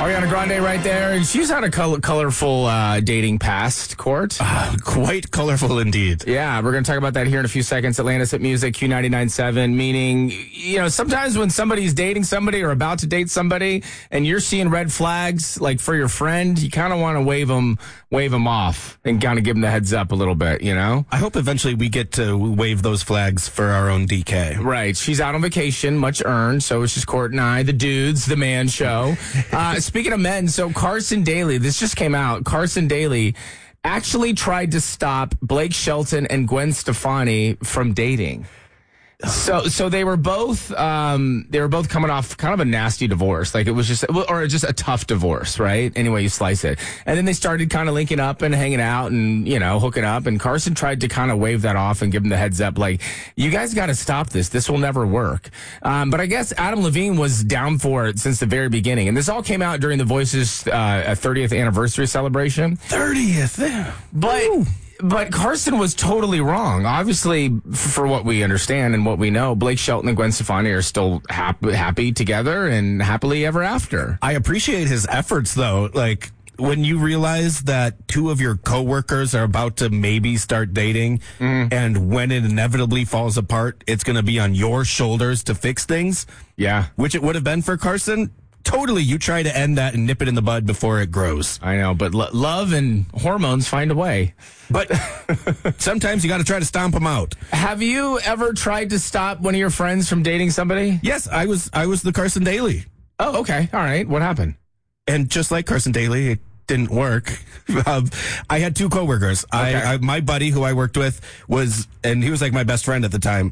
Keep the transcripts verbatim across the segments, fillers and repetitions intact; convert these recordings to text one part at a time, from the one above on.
Ariana Grande right there, and she's had a color- colorful uh, dating past, Court. Uh, quite colorful indeed. Yeah, we're going to talk about that here in a few seconds. Atlantis at Music, Q ninety-nine point seven, meaning, you know, sometimes when somebody's dating somebody or about to date somebody and you're seeing red flags, like for your friend, you kind of want to wave them, wave them off and kind of give them the heads up a little bit, you know? I hope eventually we get to wave those flags for our own D K. Right. She's out on vacation, much earned. So it's just Court and I, the dudes, the man show. Uh, speaking of men, so Carson Daly, this just came out. Carson Daly actually tried to stop Blake Shelton and Gwen Stefani from dating. So, so they were both, um, they were both coming off kind of a nasty divorce. Like it was just, or just a tough divorce, right? Anyway, you slice it. And then they started kind of linking up and hanging out and, you know, hooking up. And Carson tried to kind of wave that off and give him the heads up. Like, you guys got to stop this. This will never work. Um, but I guess Adam Levine was down for it since the very beginning. And this all came out during the Voices, uh, thirtieth anniversary celebration. thirtieth. But, Ooh. But Carson was totally wrong. Obviously, for what we understand and what we know, Blake Shelton and Gwen Stefani are still happy, happy together and happily ever after. I appreciate his efforts, though. Like, when you realize that two of your coworkers are about to maybe start dating, mm. and when it inevitably falls apart, it's going to be on your shoulders to fix things. Yeah. Which it would have been for Carson. Totally, you try to end that and nip it in the bud before it grows. I know, but lo- love and hormones find a way. But sometimes you got to try to stomp them out. Have you ever tried to stop one of your friends from dating somebody? Yes, I was I was the Carson Daly. Oh, okay. All right. What happened? And just like Carson Daly, it didn't work. um, I had two coworkers. Okay. I, I my buddy who I worked with was, and he was like my best friend at the time,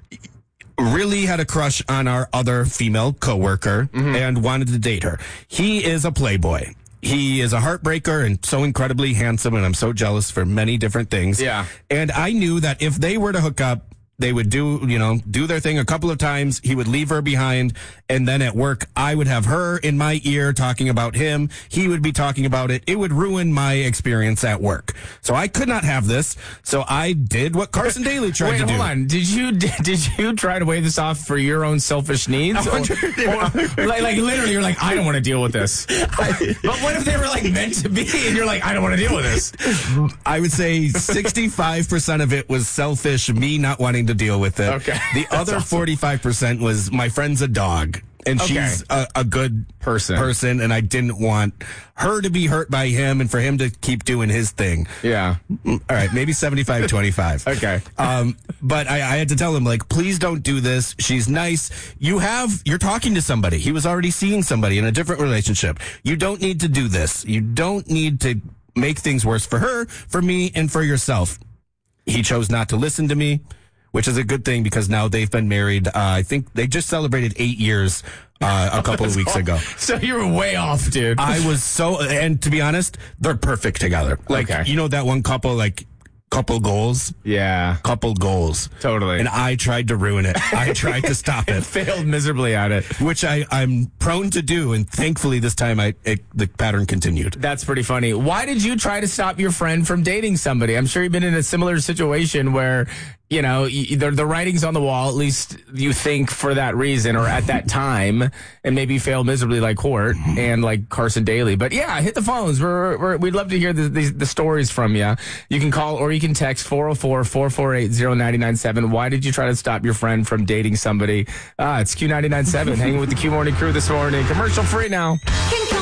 really had a crush on our other female coworker, mm-hmm. and wanted to date her. He is a playboy. He is a heartbreaker and so incredibly handsome, and I'm so jealous for many different things. Yeah. And I knew that if they were to hook up, they would do, you know, do their thing a couple of times. He would leave her behind. And then at work, I would have her in my ear talking about him. He would be talking about it. It would ruin my experience at work. So I could not have this. So I did what Carson Daly tried Wait, to do. Hold on. Did you, did you try to wave this off for your own selfish needs? Or, or, like, like literally, you're like, I don't want to deal with this. I, but what if they were like meant to be and you're like, I don't want to deal with this? I would say sixty-five percent of it was selfish, me not wanting to deal with it. Okay. The other awesome. forty-five percent was my friend's a dog, and okay. she's a, a good person. person, and I didn't want her to be hurt by him and for him to keep doing his thing. Yeah. All right, maybe seventy-five twenty-five. Okay. Um, but I, I had to tell him, like, please don't do this. She's nice. You have, you're talking to somebody. He was already seeing somebody in a different relationship. You don't need to do this. You don't need to make things worse for her, for me, and for yourself. He chose not to listen to me, which is a good thing because now they've been married. Uh, I think they just celebrated eight years uh, a couple of weeks ago. So you were way off, dude. I was so, and to be honest, they're perfect together. Like, okay. You know that one couple, like, couple goals? Yeah. Couple goals. Totally. And I tried to ruin it. I tried to stop it. Failed miserably at it. Which I, I'm prone to do, and thankfully this time I it, the pattern continued. That's pretty funny. Why did you try to stop your friend from dating somebody? I'm sure you've been in a similar situation where, you know, the, the writing's on the wall, at least you think for that reason or at that time, and maybe fail miserably like Court and like Carson Daly. But yeah, hit the phones. We're, we're, we'd love to hear the, the, the stories from you. You can call or you can text four oh four, four four eight, oh nine nine seven. Why did you try to stop your friend from dating somebody? Ah, it's Q ninety-nine point seven hanging with the Q Morning Crew this morning. Commercial free now.